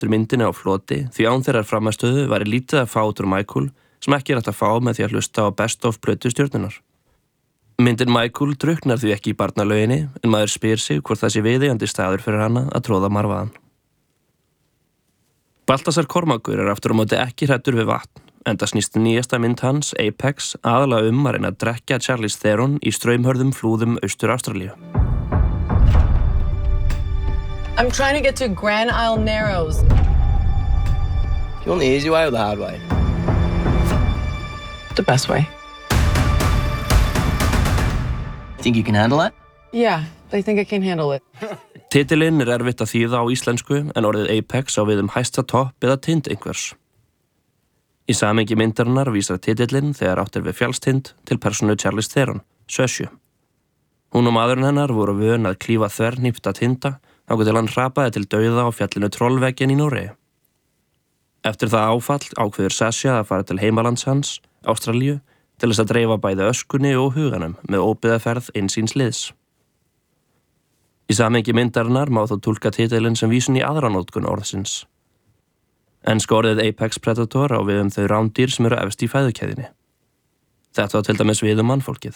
myndinni á floti því án þeirrar frammistöðu væri lítið að fá út úr Michael sem ekki hægt að fá með því að hlusta á best of plötu stjörnunar. Myndin Michael drukknar því ekki í barnalöginni en maður spyr sig hvort það sé viðeigandi staður fyrir hana að tróða marvaðan. Baltasar Kormákur aftur á móti ekki hræddur við vatn, enda snýst nýjasta mynd hans, Apex, aðalega að reyna að drekkja Charlize Theron í straumhörðum flúðum Austur-Ástralíu. I'm trying to get to Grand Isle Narrows. You want the easy way or the hard way? The best way. Think you can handle it? Yeah, I think I can handle it. Titilinn erfitt að þýða á íslensku en orðið Apex á við hæsta topp eða tind einhvers. Í samhengi myndarinnar vísar titillinn þegar átt við fjallstind til persónu Charlize Theron, Sösju. Hún og maðurinn hennar voru vön að klífa þvernýpta tinda þangað til hann hrapaði til dauða á fjallinu Trollveggin í Noregi. Eftir það áfall ákveður Sasha að fara til heimalands hans, Ástralíu, til þess að dreifa bæði öskunni og huganum með óbyggðaferð einsýns liðs. Í samhengi myndarinnar má þó túlka titilinn sem vísun í aðra notkun orðsins. Enska orðið Apex Predator á við þau rándýr sem eru efst í fæðukeðjunni. Þetta á til dæmis við mannfólkið.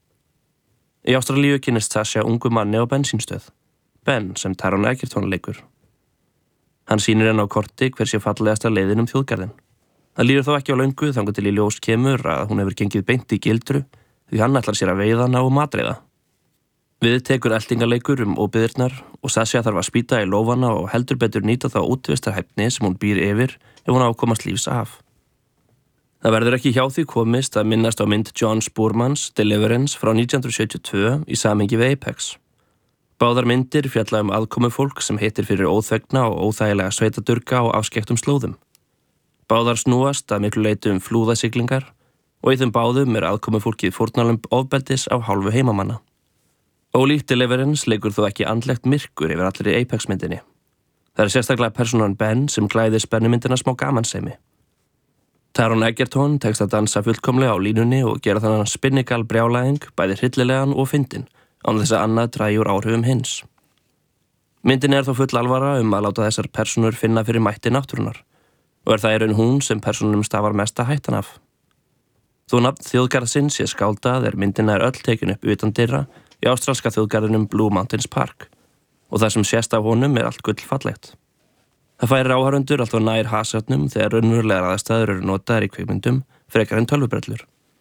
Í Ástralíu kynnist Sasha ungu manni á bensínstöð, Ben sem Taron Egerton leikur. Hann sýnir henni á korti hver sé fallegasta leiðin þjóðgarðinn. Það líður þó ekki á löngu þangað til í ljós kemur að hún hefur gengið beint í gildru því hann ætlar sér að veiða hana og matreiða. Við tekur eltingaleikur óbyggðirnar og Sasha þarf að spýta í lófana og heldur betur nýta þá útvistarhæfni sem hún býr yfir ef hún á að komast lífs af. Það verður ekki hjá því komist að minnast á mynd John Spoormans Deliverance frá 1972 í samhengi við Apex. Báðar myndir fjalla aðkomufólk sem heitir fyrir óþvegna og óþægilega sveitadurga á afskekktum slóðum. Báðar snúast að miklu leyti flúðasiglingar og í þeim báðum aðkomufólkið fórnarlömb ofbeldis af hálfu heimamanna. Ólíkt Deliverance leikur þó ekki andlegt myrkur yfir allri Apex-myndinni. Það sérstaklega persónan Ben sem klæðir spennumyndina smá gamansemi. Taron Egerton tekst að dansa fullkomlega á línunni og gera þannig spinnigal brjálæðing, bæði hryllilegan og fyndinn, án þess að annað dragi úr áhrifum hins. Myndin þó full alvara að láta þessar persónur finna fyrir mætti náttúrunar og það í raun hún sem persónunum stafar mesta hættan af. Þó nafn þjóðgarðsins sé skáldað myndin öll tekin upp utan dyra í ástralska þjóðgarðinum Blue Mountains Park og það sem sést af honum allt gullfallegt. Það færir áhorfendur alltaf nær hasarnum þegar raunverulegar aðstæður eru notaðar í kvikmyndum frekar en tölvubrellur.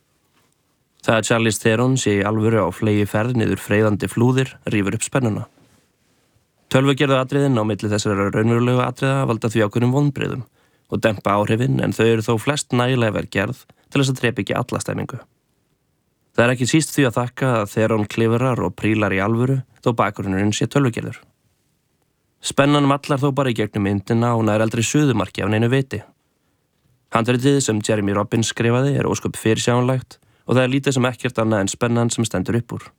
Það að Charlize Theron sé í alvöru á flegi ferð niður freyðandi flúðir rífur upp spennuna. Tölvugerðu atriðin á milli þessara raunverulegu atriða valda því ákveðnum vonbrigðum og dempa áhrifin en þau eru þó flest nægilega vel gerð til þess að drepa ekki alla stemmingu. Það ekki síst því að þakka að Theron klifrar og prílar í alvöru þó bakgrunnurinn sé tölvugerður. Spennan mallar þó bara í gegnum myndina og nær aldrei suðumarki af neinu viti. Handritið sem Jeremy Robbins skrifaði ósköp fyrirsjáanlegt og það lítið sem ekkert annað en spennan sem stendur upp úr.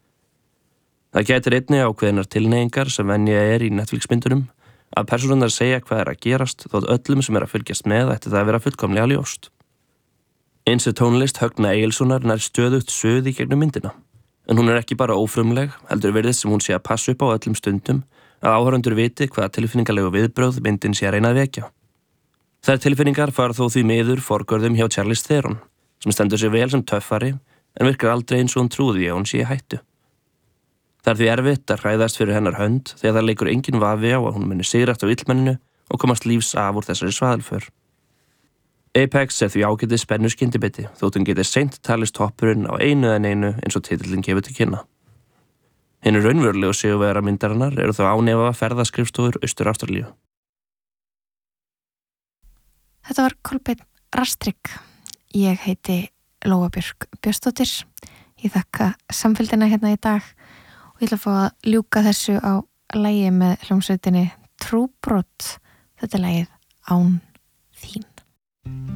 Það gætir einnig ákveðnar tilneyingar sem venja í Netflix-myndunum að persónurnar segja hvað að gerast þótt öllum sem að fylgjast með ætti það að vera fullkomlega ljóst. Eins tónlist Högna Egilssonar nær stöðugt suð í gegnum myndina, en hún ekki bara ófrumleg, heldur virðist sem hún sé að passa upp á öllum stundum að áhorfendur viti hvaða tilfinningalegu viðbrögð myndin sé að reyna að vekja. Þær tilfinningar fara þó því miður forgörðum hjá Charlize Theron, sem stendur sig vel sem töffari, en virkar aldrei eins og hún trúði að hún sé í hættu. Það því erfitt að hræðast fyrir hennar hönd þegar það leikur engin vafi á að hún muni sigrast á illmenninu og komast lífs af úr þessari svaðilför. Apex því ágætið spennu skyndibiti þótt hún geti seint talist toppurinn á einu eins og titillinn gefur til kynna. Hinir raunverulegu sigurvegara myndarinnar þó ánefa ferðaskrifstofur Austur-Ástralíu. Þetta var Kolbeinn Rastrygg. Ég heiti Lóa Björk Björnsdóttir. Ég þakka samfylgdina hérna í dag og ég ætla að fá að ljúka þessu á lagi með hljómsveitinni Trúbrot. Þetta er lagið Án þín.